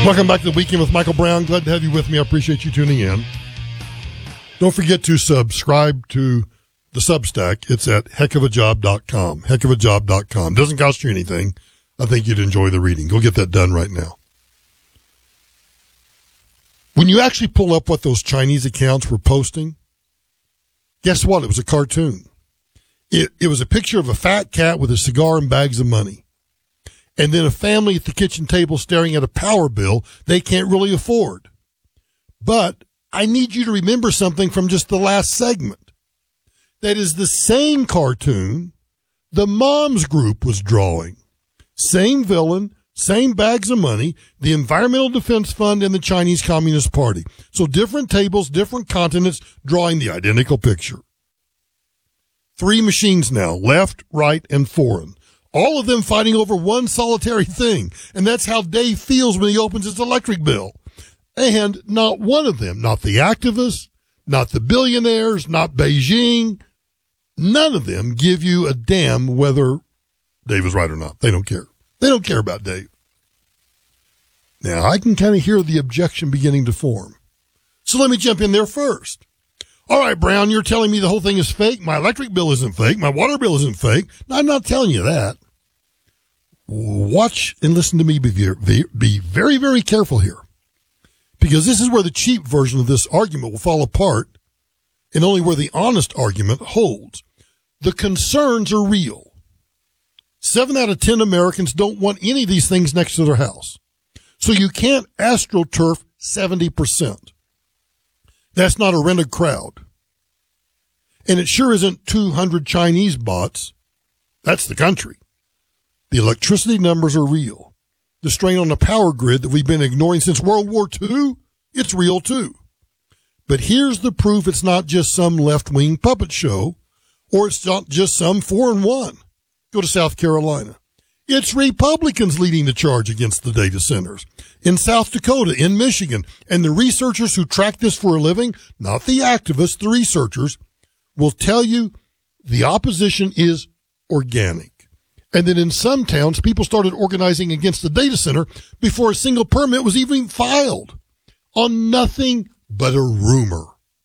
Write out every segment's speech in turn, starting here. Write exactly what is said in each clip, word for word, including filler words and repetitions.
Welcome back to the Weekend with Michael Brown. Glad to have you with me. I appreciate you tuning in. Don't forget to subscribe to the Substack. It's at heck of a job dot com. heck of a job dot com. Doesn't cost you anything. I think you'd enjoy the reading. Go get that done right now. When you actually pull up what those Chinese accounts were posting, guess what? It was a cartoon. It, it was a picture of a fat cat with a cigar and bags of money. And then a family at the kitchen table staring at a power bill they can't really afford. But I need you to remember something from just the last segment. That is the same cartoon the Moms Group was drawing. Same villain, same bags of money, the Environmental Defense Fund and the Chinese Communist Party. So different tables, different continents, drawing the identical picture. Three machines now, left, right, and foreign. All of them fighting over one solitary thing. And that's how Dave feels when he opens his electric bill. And not one of them, not the activists, not the billionaires, not Beijing, none of them give you a damn whether Dave is right or not. They don't care. They don't care about Dave. Now, I can kind of hear the objection beginning to form. So let me jump in there first. All right, Brown, you're telling me the whole thing is fake. My electric bill isn't fake. My water bill isn't fake. No, I'm not telling you that. Watch and listen to me. Be very, be very, very careful here. Because this is where the cheap version of this argument will fall apart and only where the honest argument holds. The concerns are real. Seven out of ten Americans don't want any of these things next to their house. So you can't astroturf seventy percent. That's not a rented crowd. And it sure isn't two hundred Chinese bots. That's the country. The electricity numbers are real. The strain on the power grid that we've been ignoring since World War Two, it's real too. But here's the proof it's not just some left-wing puppet show, or it's not just some four and one. Go to South Carolina. It's Republicans leading the charge against the data centers. In South Dakota, in Michigan, and the researchers who track this for a living, not the activists, the researchers, will tell you the opposition is organic. And then in some towns, people started organizing against the data center before a single permit was even filed on nothing but a rumor.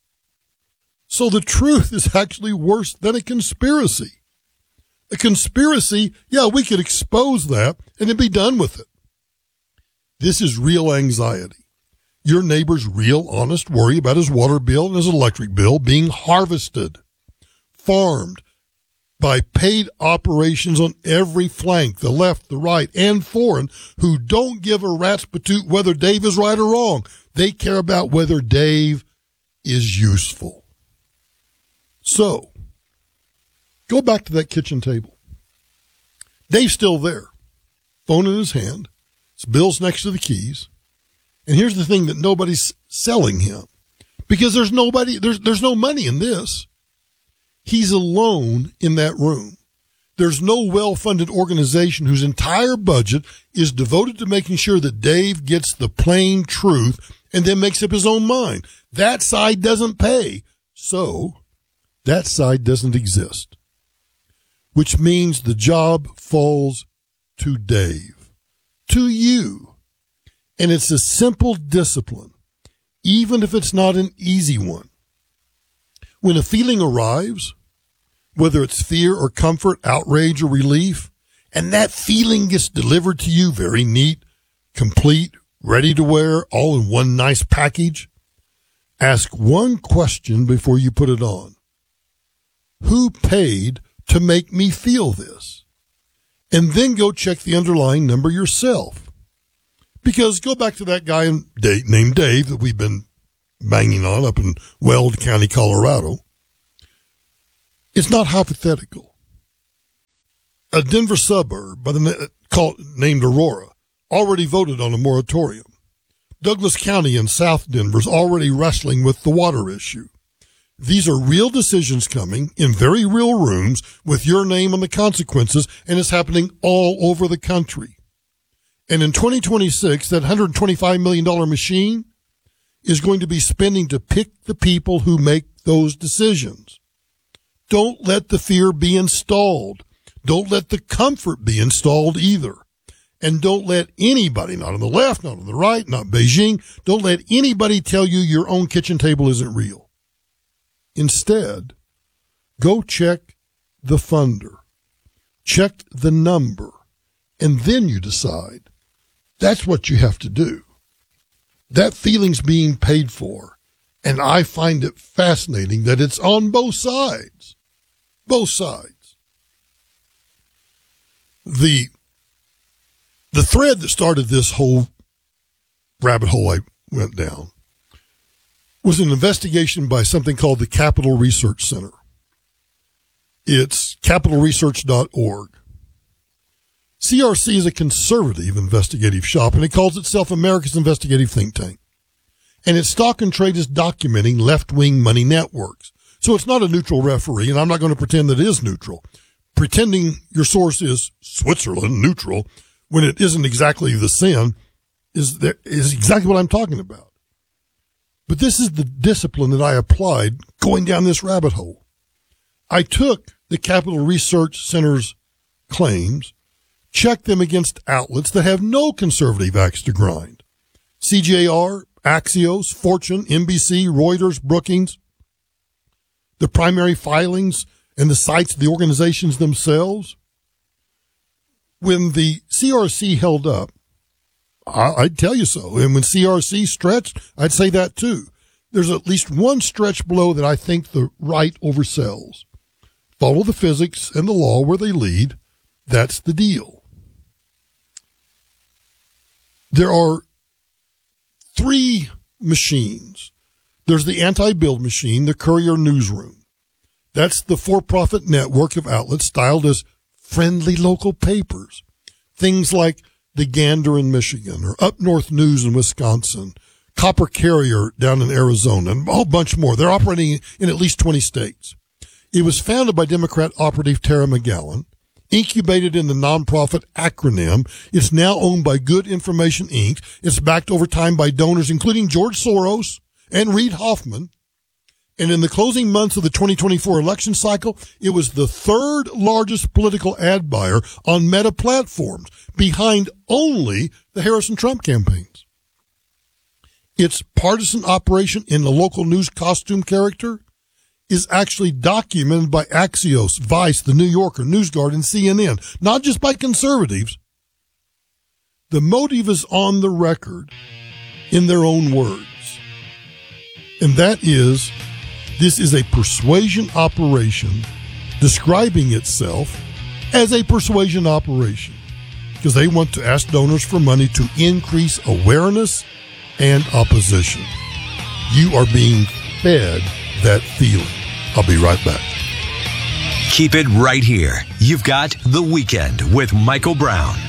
So the truth is actually worse than a conspiracy. A conspiracy, yeah, we could expose that and then be done with it. This is real anxiety. Your neighbor's real honest worry about his water bill and his electric bill being harvested, farmed by paid operations on every flank, the left, the right, and foreign, who don't give a rat's patoot whether Dave is right or wrong. They care about whether Dave is useful. So, go back to that kitchen table. Dave's still there, phone in his hand, his bill's next to the keys. And here's the thing that nobody's selling him, because there's nobody, there's, there's no money in this. He's alone in that room. There's no well-funded organization whose entire budget is devoted to making sure that Dave gets the plain truth and then makes up his own mind. That side doesn't pay. So that side doesn't exist, which means the job falls to Dave, to you. And it's a simple discipline, even if it's not an easy one. When a feeling arrives, whether it's fear or comfort, outrage or relief, and that feeling gets delivered to you very neat, complete, ready to wear, all in one nice package, ask one question before you put it on. Who paid to make me feel this? And then go check the underlying number yourself. Because go back to that guy named Dave that we've been banging on up in Weld County, Colorado. It's not hypothetical. A Denver suburb by the called, named Aurora already voted on a moratorium. Douglas County in South Denver is already wrestling with the water issue. These are real decisions coming in very real rooms with your name on the consequences, and it's happening all over the country. And in twenty twenty-six, that one hundred twenty-five million dollars machine is going to be spending to pick the people who make those decisions. Don't let the fear be installed. Don't let the comfort be installed either. And don't let anybody, not on the left, not on the right, not Beijing, don't let anybody tell you your own kitchen table isn't real. Instead, go check the funder, check the number, and then you decide. That's what you have to do. That feeling's being paid for, and I find it fascinating that it's on both sides. Both sides. The The thread that started this whole rabbit hole I went down was an investigation by something called the Capital Research Center. It's capital research dot org. C R C is a conservative investigative shop, and it calls itself America's investigative think tank. And its stock and trade is documenting left-wing money networks. So it's not a neutral referee, and I'm not going to pretend that it is neutral. Pretending your source is Switzerland neutral when it isn't exactly the sin is there, is exactly what I'm talking about. But this is the discipline that I applied going down this rabbit hole. I took the Capital Research Center's claims, checked them against outlets that have no conservative axe to grind. C J R, Axios, Fortune, N B C, Reuters, Brookings, the primary filings and the sites of the organizations themselves. When the C R C held up, I, I'd tell you so. And when C R C stretched, I'd say that too. There's at least one stretch below that I think the right oversells. Follow the physics and the law where they lead. That's the deal. There are three machines. There's the anti-build machine, the Courier Newsroom. That's the for-profit network of outlets styled as friendly local papers. Things like the Gander in Michigan or Up North News in Wisconsin, Copper Carrier down in Arizona, and a whole bunch more. They're operating in at least twenty states. It was founded by Democrat operative Tara McGowan, incubated in the nonprofit Acronym. It's now owned by Good Information, Incorporated. It's backed over time by donors including George Soros and Reid Hoffman. And in the closing months of the twenty twenty-four election cycle, it was the third largest political ad buyer on Meta platforms, behind only the Harris and Trump campaigns. Its partisan operation in the local news costume character is actually documented by Axios, Vice, The New Yorker, NewsGuard, and C N N, not just by conservatives. The motive is on the record in their own words. And that is, this is a persuasion operation describing itself as a persuasion operation because they want to ask donors for money to increase awareness and opposition. You are being fed that feeling. I'll be right back. Keep it right here. You've got The Weekend with Michael Brown